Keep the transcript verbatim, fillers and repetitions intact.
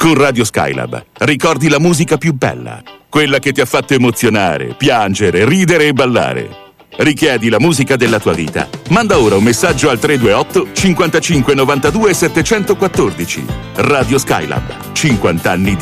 Con Radio Skylab ricordi la musica più bella, quella che ti ha fatto emozionare, piangere, ridere e ballare. Richiedi la musica della tua vita. Manda ora un messaggio al tre due otto cinquantacinque novantadue settecentoquattordici. Radio Skylab, cinquanta anni di